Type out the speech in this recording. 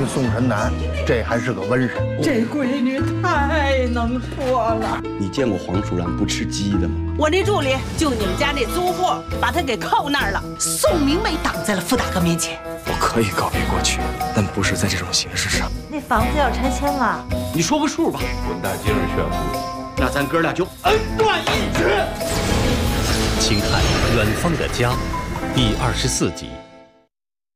闺宋神南，这还是个瘟神。 这闺女太能说了。 你见过黄鼠狼不吃鸡的吗？ 我那助理就你们家那租户，把他给扣那儿了。宋明梅挡在了傅大哥面前。 我可以告别过去，但不是在这种形式上。 那房子要拆迁了， 你说个数吧。 我大今儿宣布， 那咱哥俩就恩断义绝。 请看《远方的家》第24集。